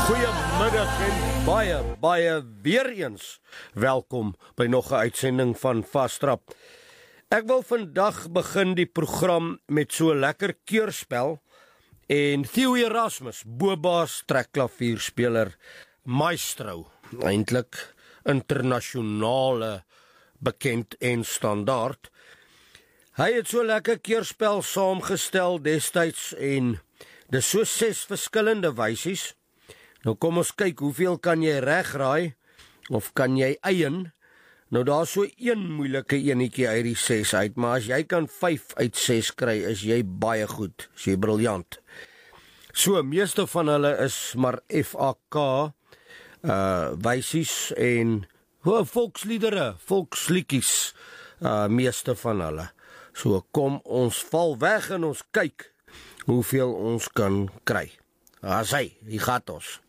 Goeiemiddag en baie weer eens welkom by nog 'n uitsending van Vastrap. Ek wil vandag begin die program met so 'n lekker keurspel en Theo Erasmus, Boba's trekklavierspeler, maestro, eintlik internasionale bekend en standaard. Hy het so lekker keurspel saamgestel destyds en dis so 6 verskillende wysies. Nou kom ons kyk hoeveel kan jy regraai of kan jy eien. Nou daar so een moeilike enetjie uit die 6 uit, maar as jy kan 5 uit 6 kry, is jy baie goed, is jy briljant. So, meeste van hulle is maar FAK wysies en volksliedere, volksliedjies, meeste van hulle. So kom ons val weg en ons kyk hoeveel ons kan kry. As hy, die gaat ons.